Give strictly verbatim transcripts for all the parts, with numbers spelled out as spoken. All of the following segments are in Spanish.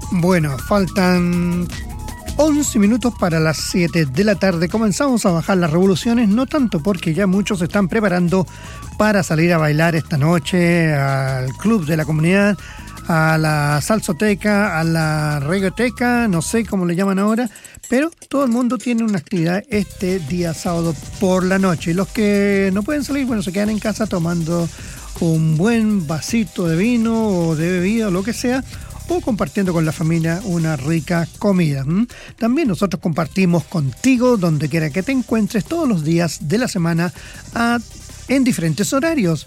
Bueno, faltan once minutos para las siete de la tarde. Comenzamos a bajar las revoluciones, no tanto porque ya muchos se están preparando para salir a bailar esta noche al club de la comunidad, a la salsoteca, a la reggaeteca, no sé cómo le llaman ahora, pero todo el mundo tiene una actividad este día sábado por la noche. Y los que no pueden salir, bueno, se quedan en casa tomando un buen vasito de vino o de bebida o lo que sea, o compartiendo con la familia una rica comida. ¿Mm? También nosotros compartimos contigo donde quiera que te encuentres todos los días de la semana a, en diferentes horarios.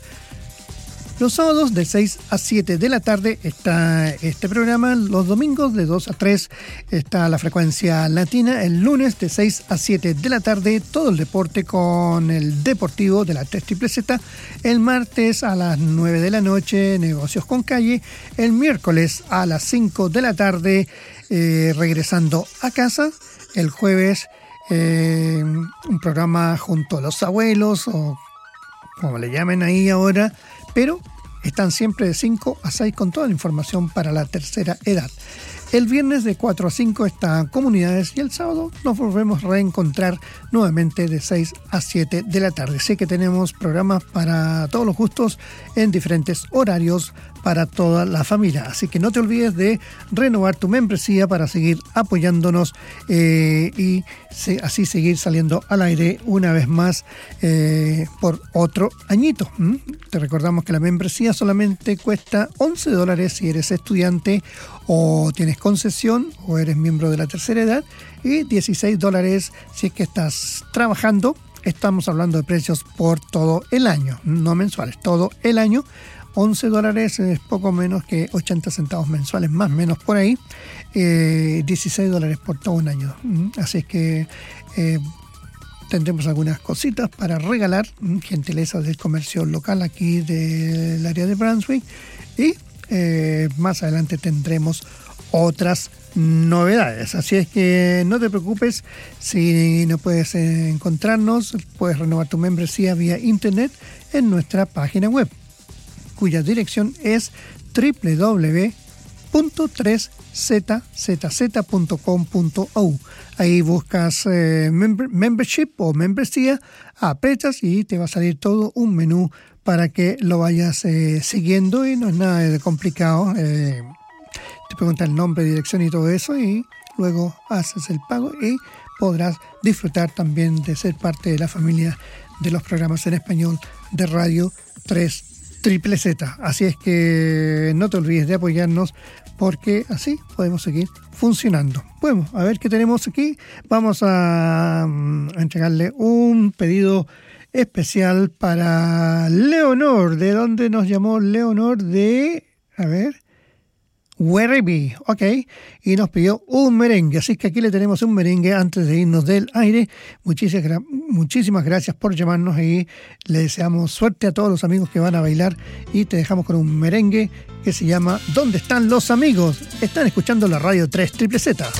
Los sábados de seis a siete de la tarde está este programa, los domingos de dos a tres está la frecuencia latina, el lunes de seis a siete de la tarde todo el deporte con el deportivo de la tres triple Z, el martes a las nueve de la noche negocios con calle, el miércoles a las cinco de la tarde eh, regresando a casa, el jueves eh, un programa junto a los abuelos o como le llamen ahí ahora, pero están siempre de cinco a seis con toda la información para la tercera edad. El viernes de cuatro a cinco están comunidades y el sábado nos volvemos a reencontrar nuevamente de seis a siete de la tarde. Sé que tenemos programas para todos los gustos en diferentes horarios para toda la familia. Así que no te olvides de renovar tu membresía para seguir apoyándonos eh, y se, así seguir saliendo al aire una vez más eh, por otro añito. ¿Mm? Te recordamos que la membresía solamente cuesta once dólares si eres estudiante o tienes concesión o eres miembro de la tercera edad y dieciséis dólares si es que estás trabajando. Estamos hablando de precios por todo el año, no mensuales, todo el año. once dólares es poco menos que ochenta centavos mensuales, más o menos por ahí. Eh, dieciséis dólares por todo un año. Así es que eh, tendremos algunas cositas para regalar, gentilezas del comercio local aquí del área de Brunswick. Y eh, más adelante tendremos otras novedades. Así es que no te preocupes si no puedes encontrarnos, puedes renovar tu membresía vía internet en nuestra página web, cuya dirección es doble u doble u doble u punto tres z z z punto com punto a u. Ahí buscas eh, member, membership o membresía, apretas y te va a salir todo un menú para que lo vayas eh, siguiendo y no es nada de complicado. Eh, te pregunta el nombre, dirección y todo eso y luego haces el pago y podrás disfrutar también de ser parte de la familia de los programas en español de Radio tres Triple Z. Así es que no te olvides de apoyarnos porque así podemos seguir funcionando. Bueno, a ver qué tenemos aquí. Vamos a, a entregarle un pedido especial para Leonor. ¿De dónde nos llamó Leonor? De, a ver, Werribee, ok, y nos pidió un merengue, así que aquí le tenemos un merengue antes de irnos del aire. Muchísimas, muchísimas gracias por llamarnos y le deseamos suerte a todos los amigos que van a bailar y te dejamos con un merengue que se llama ¿Dónde están los amigos? Están escuchando la Radio tres Triple Z.